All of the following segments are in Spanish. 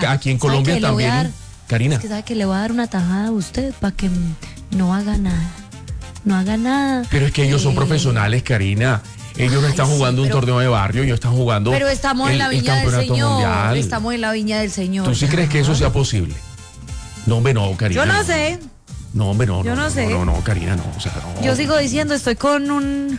aquí en Colombia también, Karina. Es que sabe que le voy a dar una tajada a usted para que no haga nada. No haga nada. Pero es que ellos son profesionales, Karina. Ellos no están jugando un torneo de barrio, ellos están jugando. Pero estamos en la viña del Señor. Mundial. Estamos en la viña del Señor. ¿Tú sí crees que eso sea posible? No, hombre, no, Karina. Yo no sé. No, hombre, no. Yo no sé. No, Karina, no. O sea, no. Yo sigo diciendo, estoy con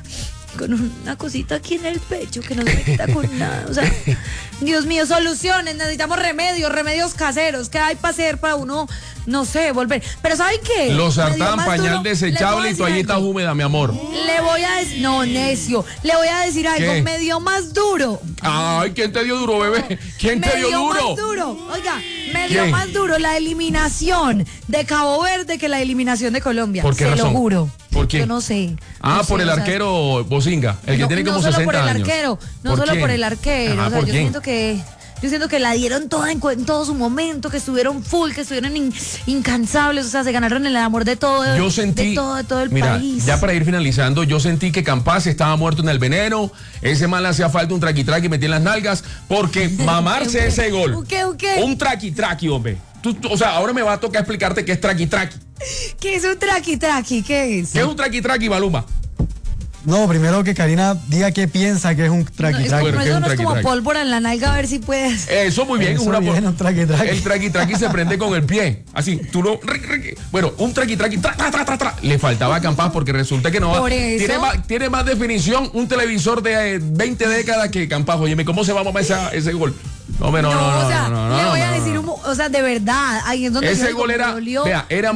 una cosita aquí en el pecho que no se me quita con nada. O sea, Dios mío, soluciones, necesitamos remedios caseros. ¿Qué hay para hacer para uno, no sé, volver? Pero ¿saben qué? Los sartán, pañal desechable y toallitas húmedas, mi amor. Le voy a decir, no, necio, le voy a decir algo, ¿qué? me dio más duro. Ay, ¿quién te dio duro, bebé? ¿Quién te dio duro? Me dio más duro. Oiga, me dio más duro la eliminación de Cabo Verde que la eliminación de Colombia. ¿Por qué razón? Se lo juro. ¿Por qué? Yo no sé. Ah, no por sé, el arquero Bosinga, el que tiene como 60 años. No solo por el arquero, no solo por el arquero. Ajá, o sea, yo siento que la dieron toda en todo su momento, que estuvieron full, que estuvieron incansables, o sea, se ganaron el amor de todo, yo sentí, de todo el mira, país. Ya para ir finalizando, yo sentí que Campas estaba muerto en el veneno, ese mal le hacía falta un traqui-traqui metí en las nalgas, porque mamarse ese gol. ¿Qué? Un traqui-traqui, hombre. O sea, ahora me va a tocar explicarte qué es traqui-traqui. ¿Qué es un traqui-traqui? ¿Qué es? ¿Qué es un traqui-traqui, Maluma? No, primero que Karina diga qué piensa que es un traqui-traqui. No, eso no es como pólvora en la nalga, a ver si puedes. Eso muy bien. Eso un traqui-traqui. El traqui-traqui se prende con el pie. Así, tú lo... Bueno, un traqui-traqui, le faltaba a Campas porque resulta que no... Por eso. Tiene más definición un televisor de 20 décadas que Campas. Óyeme, ¿cómo se va a mamar ese gol? No, le voy a decir, o sea, de verdad, ahí es donde ese gol era, vea, era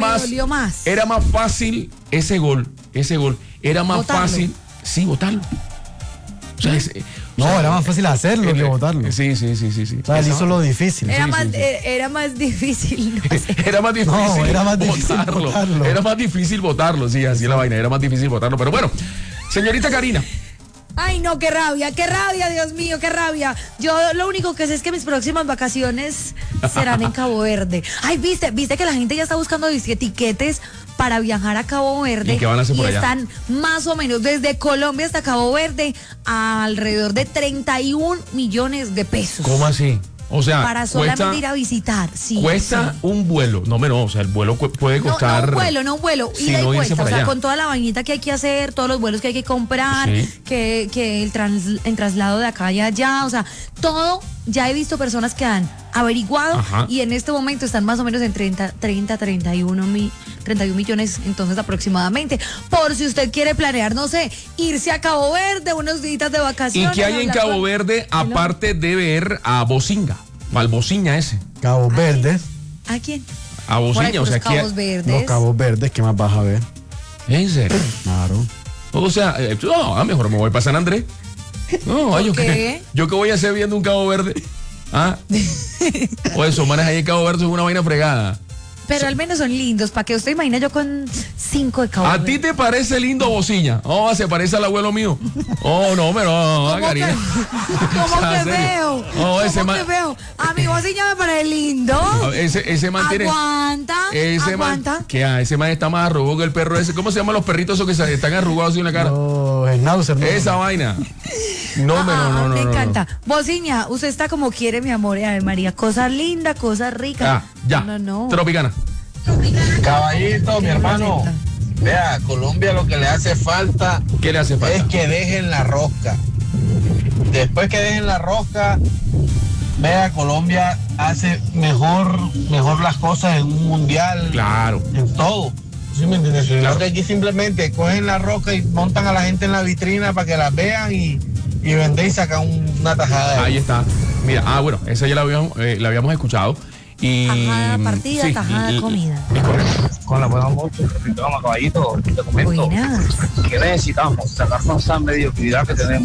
más fácil ese gol, era más ¿Botarlo? fácil, sí, botarlo. O sea, era más fácil hacerlo que botarlo. Sí. O sea, él hizo lo difícil. Era más difícil. No sé. Era más difícil. No, era más difícil botarlo. Era más difícil botarlo, sí, así es la vaina, era más difícil botarlo. Pero bueno, señorita Karina. Ay, no, qué rabia, Dios mío, qué rabia. Yo lo único que sé es que mis próximas vacaciones serán en Cabo Verde. Ay, viste que la gente ya está buscando tiquetes para viajar a Cabo Verde. ¿Y qué van a hacer por allá? Están más o menos desde Colombia hasta Cabo Verde a alrededor de 31 millones de pesos. ¿Cómo así? O sea, para solamente ir a visitar. Sí, cuesta un vuelo. No, o sea, el vuelo puede costar. No un vuelo. Ida y vuelta. O sea, con toda la vainita que hay que hacer, todos los vuelos que hay que comprar, que el traslado de acá y allá. O sea, todo. Ya he visto personas que han averiguado. Ajá. Y en este momento están más o menos en 31 millones, entonces aproximadamente. Por si usted quiere planear, no sé, irse a Cabo Verde, unos días de vacaciones. ¿Y qué hay en Cabo Verde aparte de ver a Bosinga? Al Bociña ese. Cabo Verde. ¿A quién? A Bociña, o sea, Cabos Verdes. Los Cabos Verdes, ¿qué más vas a ver? ¿En serio? Claro. O sea, mejor me voy para San Andrés. No, yo qué voy a hacer viendo un Cabo Verde. ¿Ah? O eso, manes ahí en Cabo Verde es una vaina fregada. Pero al menos son lindos, para que usted imagine yo con 5 de Cabo Verde. ¿A ti te parece lindo Bociña? Oh, se parece al abuelo mío. Oh, no, pero Karina. ¿Cómo que veo? Oh, ¿Cómo que veo? A mi Bociña me parece lindo. Ese man tiene... Aguanta. Ese man está más arrugado que el perro ese. ¿Cómo se llaman los perritos esos que están arrugados así en la cara? Schnauzer, ¿no? Esa vaina. No. Me encanta. Bociña, usted está como quiere, mi amor. A ver, María, cosas lindas, cosas ricas. Ya. No. Tropicana. Caballito, mi hermano. Vea, Colombia lo que le hace falta. ¿Qué le hace falta? Es que dejen la rosca. Después que dejen la rosca, vea, Colombia hace mejor las cosas en un mundial. Claro. En todo. ¿Sí me entiendes? Claro que aquí simplemente cogen la rosca y montan a la gente en la vitrina para que las vean y venden y sacan una tajada. Ahí está. Mira, bueno, esa ya la habíamos escuchado. Y, tajada partida, tajada comida. Es correcto. Con la buena mucho, caballito, te comento que necesitamos sacarnos esa mediocridad que tenemos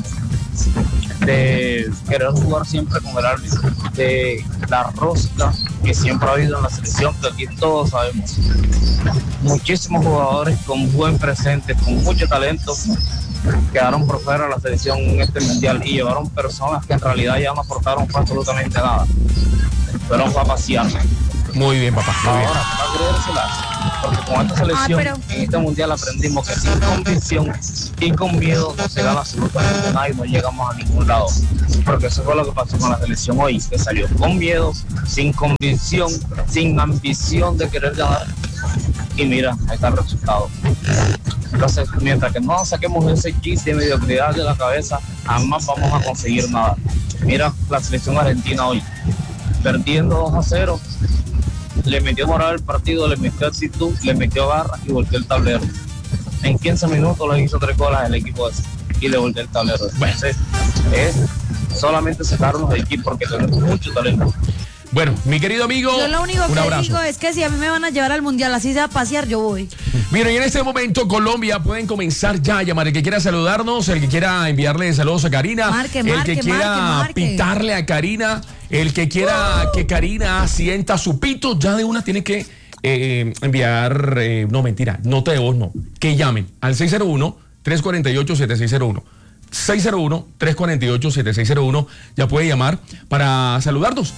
de querer jugar siempre con el árbitro, de la rosca que siempre ha habido en la selección, que aquí todos sabemos. Muchísimos jugadores con buen presente, con mucho talento, quedaron por fuera de la selección en este mundial y llevaron personas que en realidad ya no aportaron absolutamente nada. Fueron para pasear. Muy bien, papá. Muy bien. Ahora, para creérselas, porque con esta selección, en este mundial aprendimos que sin convicción y con miedo no se gana absolutamente nada y no llegamos a ningún lado. Porque eso fue lo que pasó con la selección hoy, que salió con miedo, sin convicción, sin ambición de querer ganar. Y mira, ahí está el resultado. Entonces, mientras que no saquemos ese chip de mediocridad de la cabeza, jamás vamos a conseguir nada. Mira la selección argentina hoy, perdiendo 2-0, le metió moral al partido, le metió actitud, le metió garra y volteó el tablero. En 15 minutos le hizo 3 goles al equipo ese y le volteó el tablero. Entonces, es solamente sacarnos de aquí porque tenemos mucho talento. Bueno, mi querido amigo, yo lo único que digo es que si a mí me van a llevar al mundial, así sea a pasear, yo voy. Mira, y en este momento Colombia pueden comenzar ya a llamar. El que quiera saludarnos, el que quiera enviarle saludos a Karina, el que quiera pitarle a Karina, el que quiera que Karina sienta su pito, ya de una tiene que enviar, no mentira, nota de voz no, que llamen al 601-348-7601. 601-348-7601, ya puede llamar para saludarnos.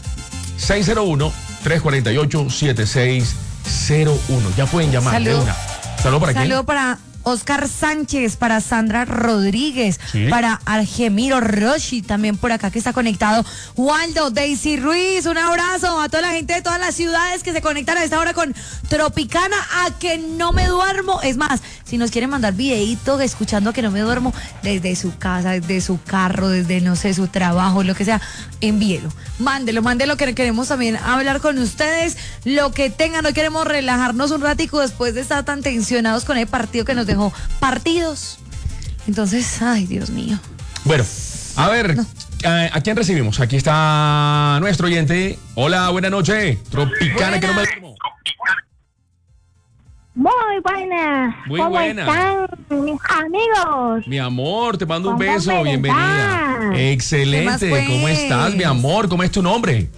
601-348-7601. Ya pueden llamar de una. Saludo para quién. Saludo para Oscar Sánchez, para Sandra Rodríguez, para Argemiro Roshi, también por acá que está conectado. Waldo, Daisy Ruiz, un abrazo a toda la gente de todas las ciudades que se conectan a esta hora con Tropicana, a que no me duermo. Es más, si nos quieren mandar videitos escuchando a que no me duermo desde su casa, desde su carro, desde no sé, su trabajo, lo que sea, envíelo. Mándelo que queremos también hablar con ustedes, lo que tengan. Hoy queremos relajarnos un ratico después de estar tan tensionados con el partido que nos dejó partidos. Entonces, ay, Dios mío. Bueno, a ver, ¿a quién recibimos? Aquí está nuestro oyente. Hola, buena noche. Tropicana, que no me duermo. Muy buenas. Muy ¿Cómo buena. están mis amigos? Mi amor, te mando un beso. Bienvenida. Excelente. ¿Cómo estás, mi amor? ¿Cómo es tu nombre?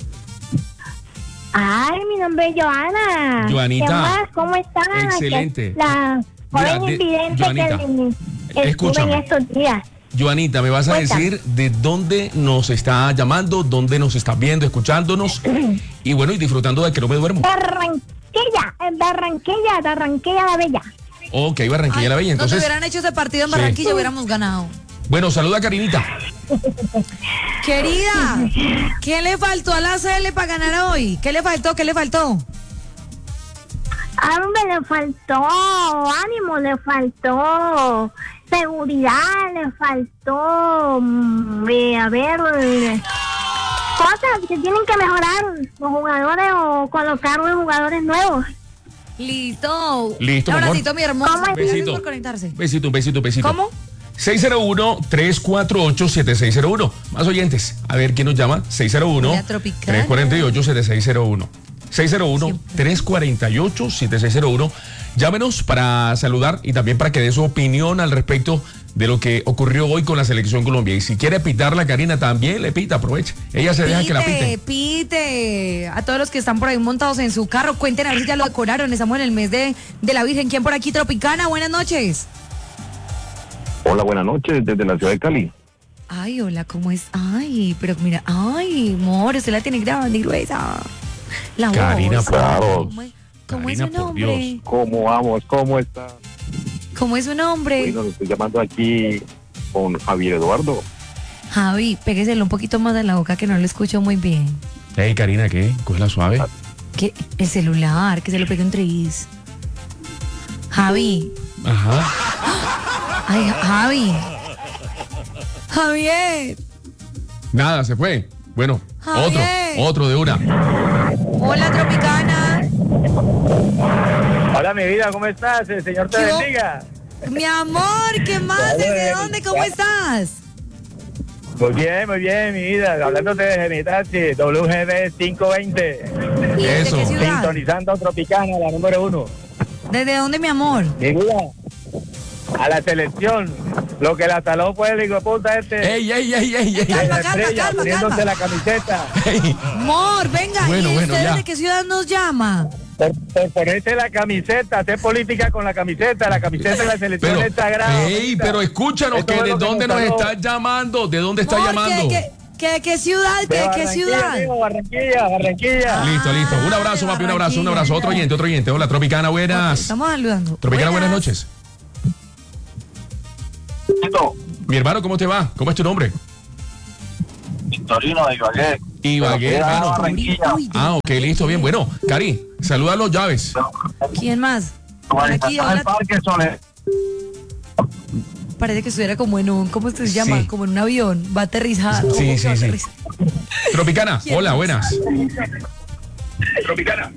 Ay, mi nombre es Joana. Joanita. ¿Qué más? ¿Cómo estás? Excelente. La joven invidente Joanita, que estuve en estos días. Joanita, me vas a decir de dónde nos está llamando, dónde nos estás viendo, escuchándonos y bueno, y disfrutando de que no me duermo. Barranquilla la Bella. Ok, Barranquilla la Bella. Entonces, si hubieran hecho ese partido en Barranquilla, hubiéramos ganado. Bueno, saluda a Karinita. Querida, ¿qué le faltó a la CL para ganar hoy? ¿Qué le faltó? Hombre, le faltó ánimo, le faltó seguridad, le faltó, a ver, cosas que tienen que mejorar los jugadores o colocar los jugadores nuevos. Listo. Listo, un abracito, mi hermoso. Besito. Por conectarse. Besito. ¿Cómo? 601-348-7601. Más oyentes. A ver quién nos llama. 601-348-7601. 601-348-7601. Llámenos para saludar y también para que dé su opinión al respecto de lo que ocurrió hoy con la selección Colombia. Y si quiere pitar la Karina, también le pita, aproveche. Ella se deja que la pite. Pite. A todos los que están por ahí montados en su carro, cuenten a ver si ya lo decoraron. Estamos en el mes de la Virgen. ¿Quién por aquí? Tropicana, buenas noches. Hola, buenas noches, desde la ciudad de Cali. Ay, hola, ¿cómo es? Ay, pero mira, ay, amor, usted la tiene grande y gruesa. La voz. Karina, claro. ¿Cómo es Karina, su por nombre? Dios. ¿Cómo vamos? ¿Cómo está? ¿Cómo es su nombre? Bueno, le estoy llamando aquí con Javier Eduardo. Javi, pégueselo un poquito más de la boca que no lo escucho muy bien. Hey, Karina, ¿qué? Cógela suave. ¿Qué? El celular, que se lo pegue un tris. Javi. Ajá. Ay, Javi. Javier. Nada, se fue. Bueno, Javier. otro de una. Hola, Tropicana. Hola, mi vida, ¿cómo estás? El Señor te bendiga. Mi amor, ¿qué más? ¿Desde dónde? ¿Cómo estás? Muy bien, mi vida. Hablándote de Genitachi, WGB 520. ¿Y desde Eso. qué ciudad? Sintonizando Tropicana, la número 1. ¿Desde dónde, mi amor? Mi vida, a la selección. Lo que la saló fue el hijo de puta este. Ey. De la estrella, poniéndose la camiseta. Ey. Amor, venga. Bueno, ¿Y bueno, usted ya. desde qué ciudad nos llama? Por ponerse la camiseta, hacer política con la camiseta de la selección es sagrada. Ey, pero escúchanos, Esto que es de lo que dónde nos nos salvó. estás llamando, de dónde está Amor, llamando. ¿Qué ciudad? ¿Qué ciudad? Amigo, Barranquilla. Listo. Un abrazo, papi, un abrazo. Otro oyente. Hola, Tropicana, buenas. Okay, estamos saludando. Tropicana, buenas noches. Mi hermano, ¿cómo te va? ¿Cómo es tu nombre? Victorino de Ibagué, hermano. Ok, listo, bien. Bueno, Cari, saluda a los llaves. ¿Quién más? Aquí, hola. Parece que estuviera como en un, ¿cómo se llama? Sí. Como en un avión, va a aterrizar. Sí. Tropicana, hola, buenas. Tropicana.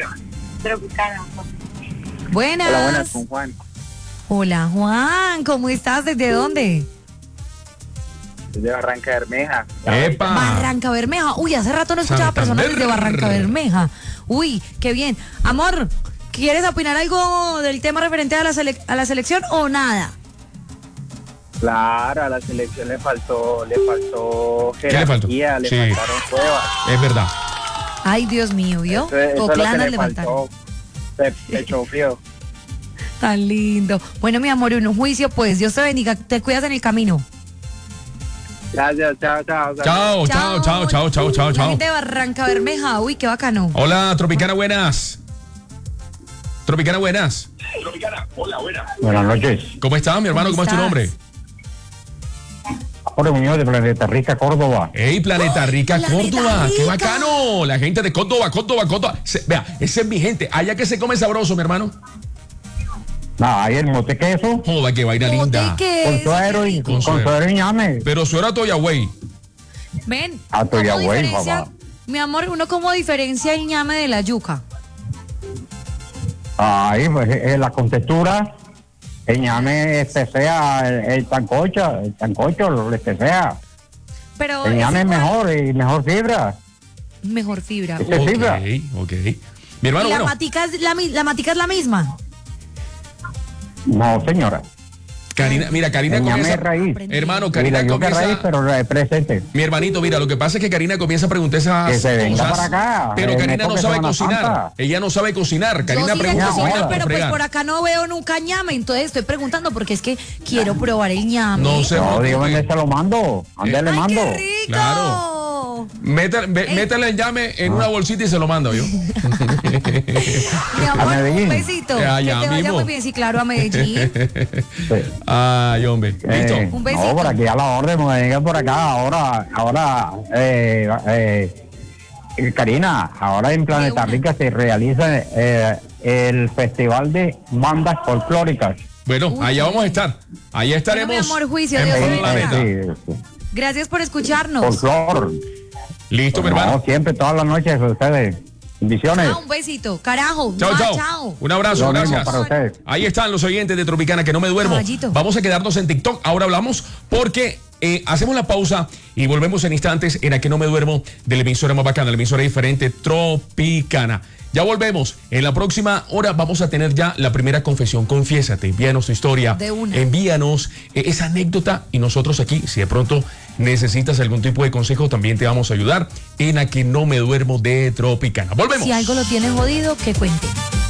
Buenas. Hola, buenas, con Juan. Hola, Juan, ¿cómo estás? ¿Desde dónde? Desde Barranca Bermeja. ¡Epa! Barranca Bermeja. Uy, hace rato no escuchaba personas desde Barranca Bermeja. Uy, qué bien. Amor, ¿quieres opinar algo del tema referente a la selección o nada? Claro, a la selección le faltó jerarquía, le faltaron pruebas. Es verdad. Ay, Dios mío, ¿vio? Coclanas le faltaron. Se chofió. Tan lindo. Bueno, mi amor, un juicio, pues. Dios te bendiga. Te cuidas en el camino. Gracias, chao. Chao. La gente de Barranca Bermeja. Uy, qué bacano. Hola, Tropicana, buenas. Tropicana, hola, buenas. Buenas noches. ¿Cómo estás, mi hermano? ¿Cómo es tu nombre? Jorge Muñoz de Planeta Rica, Córdoba. ¡Ey, Planeta Rica, Córdoba! ¡Qué bacano! La gente de Córdoba. Vea, esa es mi gente. Allá que se come sabroso, mi hermano. Ahí el mote queso. Joda, qué vaina linda. Con suero y ñame. Pero suero a Toyagüey. Ven. A Toyagüey, papá. Mi amor, ¿uno cómo diferencia el ñame de la yuca? Ahí, pues, la contextura. El ñame espesea el sancocho lo espesea. Pero el ñame es mejor y mejor fibra. Mejor fibra. Fibra. Ok. Mi hermano, ¿Y la matica es la misma? No, señora. Karina comienza. Raíz. Hermano, Karina comienza. Raíz, pero presente. Mi hermanito, mira, lo que pasa es que Karina comienza a preguntar esas que se venga cosas. Para acá. Pero Karina no sabe cocinar. Santa. Ella no sabe cocinar. Karina pregunta cocinar, pero pues por acá no veo nunca ñame, entonces estoy preguntando porque es que quiero probar el ñame. No, dígame dónde se lo mando. ¿Dónde le mando? ¡Qué rico! Claro. Métele el llame en una bolsita y se lo mando yo. Mi amor, un besito. Que te vaya muy bien, sí, claro, a Medellín. Ay, hombre. ¿Listo? Un besito. No, por aquí a la orden, me vengan por acá. Ahora, Karina, ahora en Planeta Rica se realiza el Festival de Bandas Folclóricas. Bueno, allá vamos a estar. Allá estaremos. Bueno, mi amor, juicio, Dios. Gracias por escucharnos. Folclor. Listo, mi hermano. No, siempre, todas las noches, ustedes. Bendiciones. Un besito, carajo. Chao. Un abrazo, gracias. Para ustedes. Ahí están los oyentes de Tropicana, que no me duermo. Caballito. Vamos a quedarnos en TikTok. Ahora hablamos porque hacemos la pausa y volvemos en instantes en A Que No Me Duermo de la emisora más bacana, la emisora diferente Tropicana. Ya volvemos. En la próxima hora vamos a tener ya la primera confesión. Confiésate, envíanos tu historia. De una. Envíanos esa anécdota y nosotros aquí, si de pronto necesitas algún tipo de consejo, también te vamos a ayudar en A Que No Me Duermo de Tropicana. Volvemos. Si algo lo tienes jodido, que cuente.